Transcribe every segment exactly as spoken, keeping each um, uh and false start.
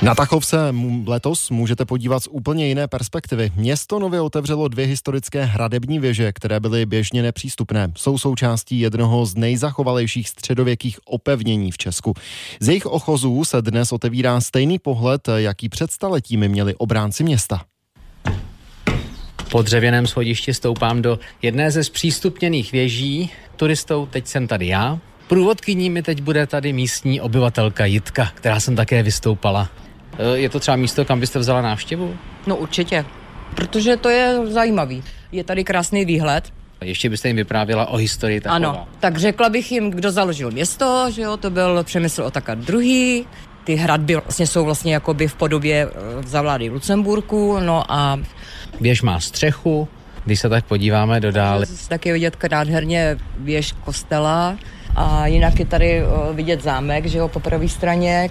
Na Tachov se letos můžete podívat z úplně jiné perspektivy. Město nově otevřelo dvě historické hradební věže, které byly běžně nepřístupné. Jsou součástí jednoho z nejzachovalejších středověkých opevnění v Česku. Z jejich ochozů se dnes otevírá stejný pohled, jaký před staletími měli obránci města. Po dřevěném schodišti stoupám do jedné ze zpřístupněných věží. Turistou teď jsem tady já. Průvodkyní mi teď bude tady místní obyvatelka Jitka, která jsem také vystoupala. Je to třeba místo, kam byste vzala návštěvu? No určitě, protože to je zajímavý. Je tady krásný výhled. Ještě byste jim vyprávěla o historii Tachova. Ano, tak řekla bych jim, kdo založil město, že jo, to byl Přemysl Otakar druhý. Ty hradby vlastně jsou vlastně jakoby v podobě za vlády v Lucemburku, no a... Věž má střechu, když se tak podíváme do dále. Tak je vidět nádherně věž kostela a jinak je tady vidět zámek, že jo, po pravé straně.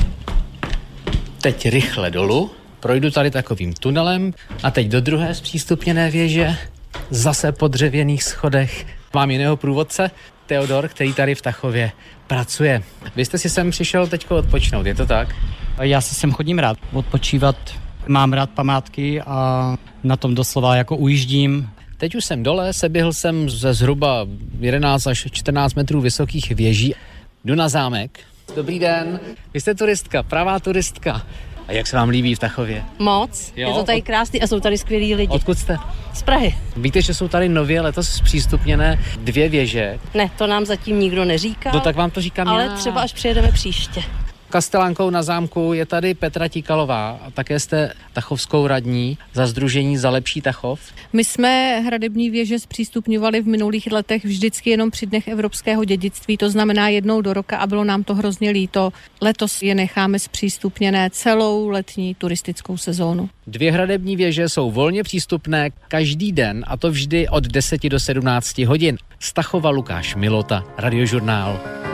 Teď rychle dolů, projdu tady takovým tunelem a teď do druhé zpřístupněné věže, zase po dřevěných schodech. Mám jiného průvodce, Teodor, který tady v Tachově pracuje. Vy jste si sem přišel teďko odpočinout, je to tak? Já se sem chodím rád odpočívat, mám rád památky a na tom doslova jako ujíždím. Teď už jsem dole, seběhl jsem ze zhruba jedenáct až čtrnáct metrů vysokých věží. Jdu na zámek. Dobrý den, vy jste turistka, pravá turistka. A jak se vám líbí v Tachově? Moc, jo? Je to tady krásný a jsou tady skvělí lidi. Odkud jste? Z Prahy. Víte, že jsou tady nově letos zpřístupněné dvě věže? Ne, to nám zatím nikdo neříká. No tak vám to říkám ale já. třeba až přijedeme příště. Kastelánkou na zámku je tady Petra Tíkalová a také jste tachovskou radní za sdružení Za lepší Tachov. My jsme hradební věže zpřístupňovali v minulých letech vždycky jenom při dnech evropského dědictví, to znamená jednou do roka a bylo nám to hrozně líto. Letos je necháme zpřístupněné celou letní turistickou sezónu. Dvě hradební věže jsou volně přístupné každý den a to vždy od deseti do sedmnácti hodin. Z Tachova Lukáš Milota, Radiožurnál.